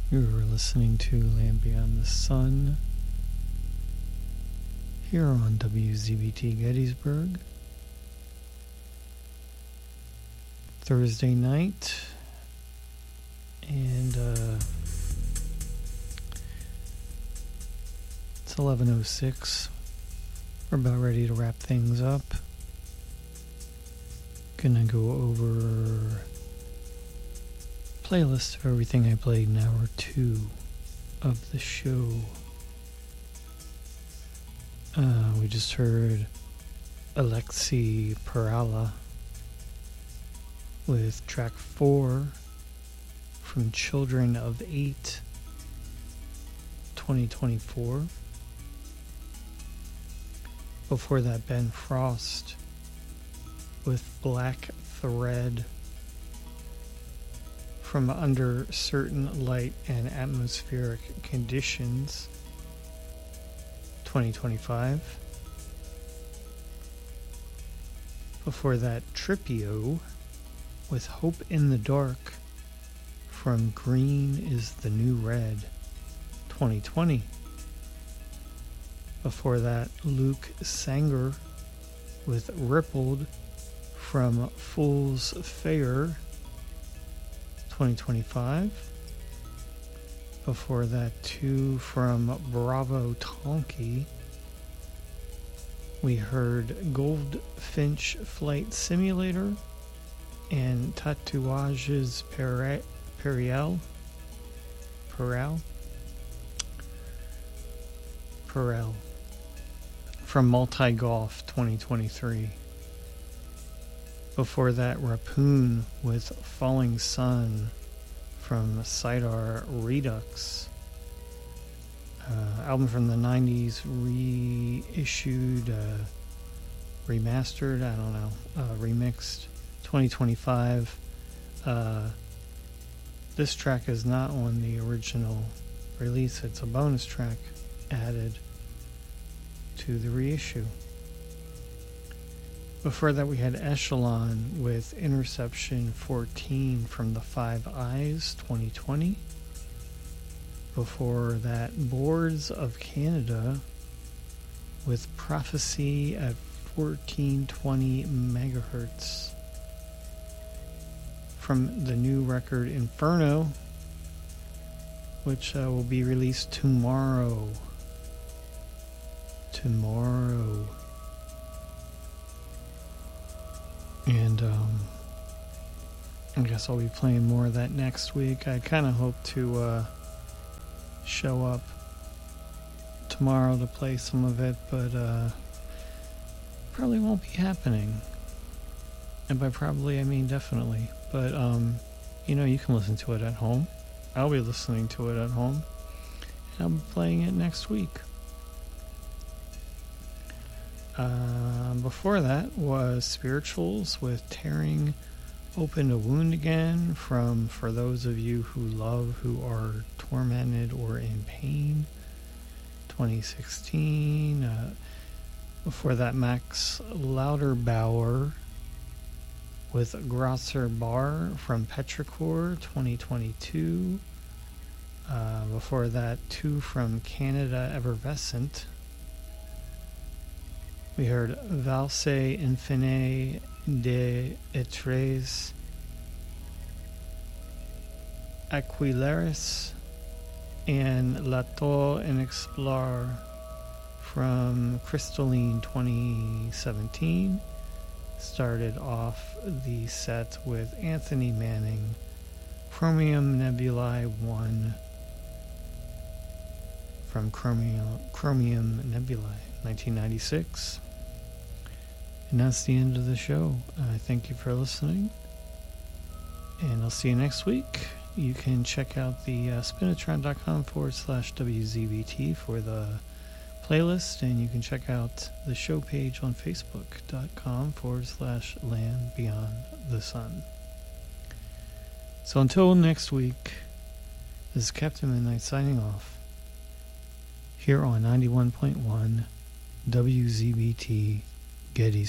You're listening to Land Beyond the Sun here on WZBT Gettysburg. Thursday night, and it's 11:06. We're about ready to wrap things up. Gonna go over playlist of everything I played in hour 2 of the show. We just heard Alexi Perala with track 4 from Children of 8, 2024. Before that, Ben Frost with Black Thread from Under Certain Light and Atmospheric Conditions, 2025. Before that, Tripio with Hope in the Dark from Green is the New Red, 2020. Before that, Luke Sanger with Rippled from Fool's Fair, 2025. Before that, 2 from Bravo Tonki. We heard Goldfinch Flight Simulator and Tatuages Perel from Multi Golf, 2023. Before that, Rapoon with Falling Sun from Sidar Redux. Album from the 90s, reissued, remastered, I don't know, remixed, 2025. This track is not on the original release. It's a bonus track added to the reissue. Before that, we had Echelon with Interception 14 from the Five Eyes, 2020. Before that, Boards of Canada with Prophecy at 1420 megahertz from the new record Inferno, which will be released tomorrow. And I guess I'll be playing more of that next week. I kind of hope to show up tomorrow to play some of it, but probably won't be happening. And by probably, I mean definitely. But, you can listen to it at home. I'll be listening to it at home. And I'll be playing it next week. Before that was Spirituals with Tearing Open a Wound Again from For Those of You Who Love Who Are Tormented or in Pain, 2016. Before that, Max Lauterbauer with Grosser Bar from Petrichor, 2022. Before that, 2 from Canada, Effervescent. We heard Valse Infine de Etres Aquilaris and La Tour en Explorer from Crystalline, 2017. Started off the set with Anthony Manning, Chromium Nebulae 1 from Chromium Nebulae, 1996. And that's the end of the show. Thank you for listening, and I'll see you next week. You can check out the spinatron.com/WZBT for the playlist, and you can check out the show page on Facebook.com/Land Beyond the Sun. So until next week, this is Captain Midnight signing off here on 91.1 WZBT Gettysburg.